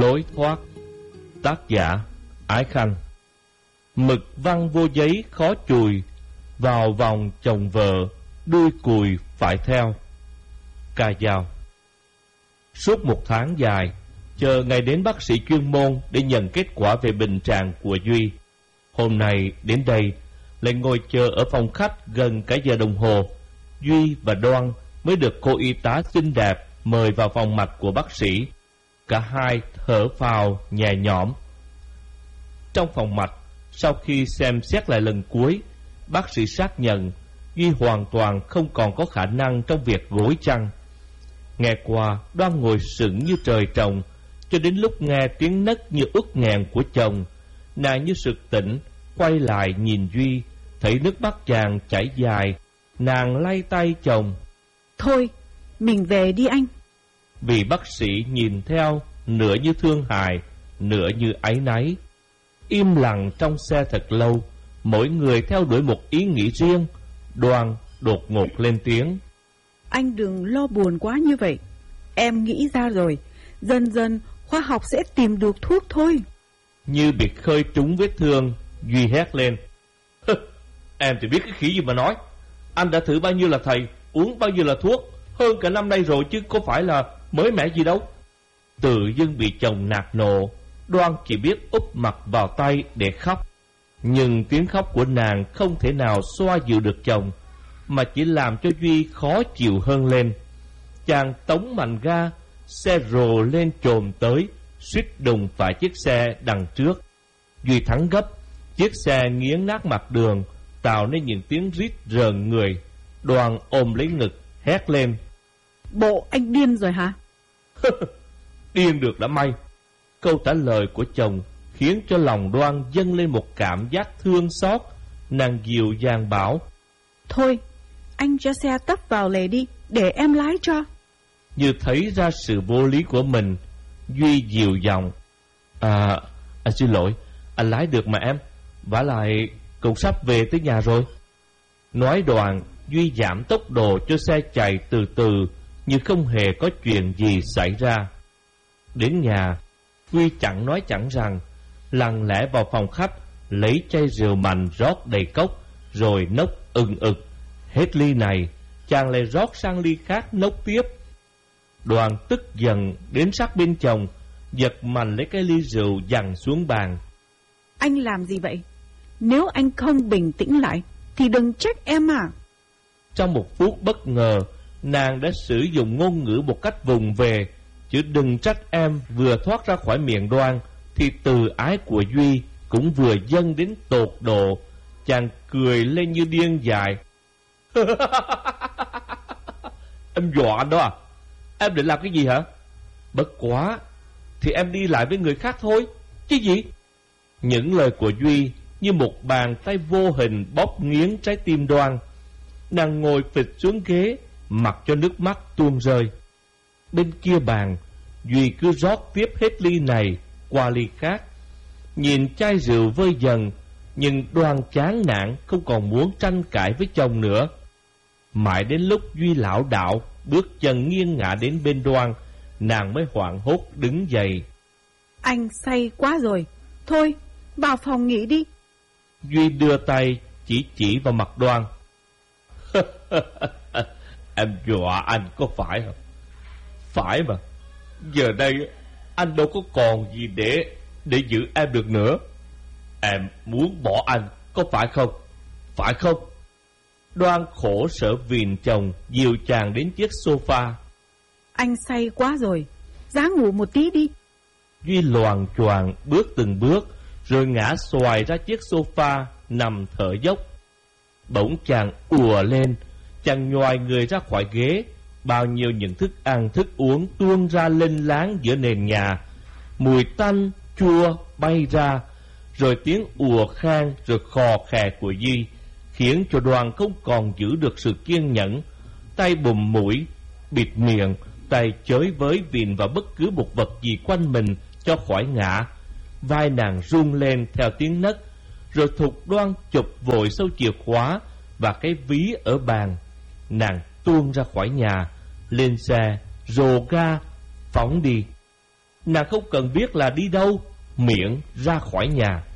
Lối thoát. Tác giả Ái Khanh. Mực văn vô giấy khó chùi, vào vòng chồng vợ, đuôi cùi phải theo. Ca dao. Suốt một tháng dài, chờ ngày đến bác sĩ chuyên môn để nhận kết quả về bệnh trạng của Duy. Hôm nay đến đây, lại ngồi chờ ở phòng khách gần cả giờ đồng hồ. Duy và Đoan mới được cô y tá xinh đẹp mời vào phòng mạch của bác sĩ. Cả hai thở phào nhẹ nhõm. Trong phòng mạch, sau khi xem xét lại lần cuối, bác sĩ xác nhận Duy hoàn toàn không còn có khả năng trong việc gối chăn. Nghe qua, Đoan ngồi sững như trời trồng, cho đến lúc nghe tiếng nấc như uất nghẹn của chồng, nàng như sực tỉnh, quay lại nhìn Duy, thấy nước mắt chàng chảy dài, nàng lay tay chồng. Thôi, mình về đi anh. Vì bác sĩ nhìn theo, nửa như thương hại, nửa như áy náy. Im lặng trong xe thật lâu, mỗi người theo đuổi một ý nghĩ riêng. Đoan đột ngột lên tiếng. Anh đừng lo buồn quá như vậy. Em nghĩ ra rồi, dần dần khoa học sẽ tìm được thuốc thôi. Như bị khơi trúng vết thương, Duy hét lên. Em thì biết cái khỉ gì mà nói. Anh đã thử bao nhiêu là thầy, uống bao nhiêu là thuốc, hơn cả năm nay rồi chứ có phải là mới mẻ gì đâu. Tự dưng bị chồng nạt nộ, Đoan chỉ biết úp mặt vào tay để khóc. Nhưng tiếng khóc của nàng không thể nào xoa dịu được chồng, mà chỉ làm cho Duy khó chịu hơn lên. Chàng tống mạnh ga, xe rồ lên chồm tới, suýt đụng phải chiếc xe đằng trước. Duy thắng gấp, chiếc xe nghiến nát mặt đường, tạo nên những tiếng rít rợn người. Đoan ôm lấy ngực, hét lên. Bộ anh điên rồi hả? Điên được đã may. Câu trả lời của chồng khiến cho lòng Đoan dâng lên một cảm giác thương xót. Nàng dịu dàng bảo. Thôi, anh cho xe tấp vào lề đi, để em lái cho. Như thấy ra sự vô lý của mình, Duy dịu giọng. Anh xin lỗi, anh lái được mà em. Vả lại cũng sắp về tới nhà rồi. Nói đoạn, Duy giảm tốc độ cho xe chạy từ từ, như không hề có chuyện gì xảy ra. Đến nhà, Duy chẳng nói chẳng rằng, lặng lẽ vào phòng khách, lấy chai rượu mạnh rót đầy cốc, rồi nốc ừng ực. Hết ly này, chàng lại rót sang ly khác nốc tiếp. Đoàn tức giận đến sát bên chồng, giật mạnh lấy cái ly rượu giằng xuống bàn. Anh làm gì vậy? Nếu anh không bình tĩnh lại thì đừng trách em à. Trong một phút bất ngờ, nàng đã sử dụng ngôn ngữ một cách vùng về. Chứ đừng trách em vừa thoát ra khỏi miệng Đoan, thì từ ái của Duy cũng vừa dâng đến tột độ. Chàng cười lên như điên dại. Em dọa anh đó à? Em định làm cái gì hả? Bất quá thì em đi lại với người khác thôi chứ gì. Những lời của Duy như một bàn tay vô hình bóp nghiến trái tim Đoan. Nàng ngồi phịch xuống ghế, mặc cho nước mắt tuôn rơi. Bên kia bàn, Duy cứ rót tiếp hết ly này qua ly khác. Nhìn chai rượu vơi dần, nhưng Đoan chán nản, không còn muốn tranh cãi với chồng nữa. Mãi đến lúc Duy lảo đảo bước chân nghiêng ngả đến bên Đoan, nàng mới hoảng hốt đứng dậy. Anh say quá rồi, thôi vào phòng nghỉ đi. Duy đưa tay chỉ vào mặt Đoan. Em dọa anh có phải không? Phải mà. Giờ đây anh đâu có còn gì để giữ em được nữa. Em muốn bỏ anh có phải không? Phải không? Đoan khổ sở vìn chồng, dìu chàng đến chiếc sofa. Anh say quá rồi, giá ngủ một tí đi. Duy loạng choạng bước từng bước, rồi ngã xoài ra chiếc sofa, nằm thở dốc. Bỗng chàng ùa lên, chàng nhoài người ra khỏi ghế. Bao nhiêu những thức ăn thức uống tuôn ra lênh láng giữa nền nhà. Mùi tanh chua bay ra, rồi tiếng ùa khan rồi khò khè của Duy khiến cho Đoàn không còn giữ được sự kiên nhẫn. Tay bùm mũi, bịt miệng, tay chới với vìn vào bất cứ một vật gì quanh mình cho khỏi ngã. Vai nàng rung lên theo tiếng nấc, rồi Thục Đoan chụp vội sâu chìa khóa và cái ví ở bàn. Nàng tuôn ra khỏi nhà, lên xe, rồ ga, phóng đi. Nàng không cần biết là đi đâu, miệng ra khỏi nhà.